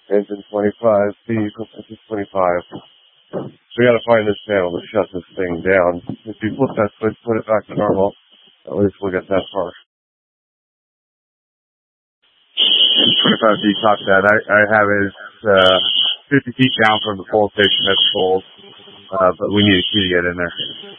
Engine 25, B equals engine 25. So we gotta find this panel to shut this thing down. If you flip that switch, put it back to normal, at least we'll get that far. 25B, copy that. I have it 50 feet down from the pole station. That's full, but we need a key to get in there.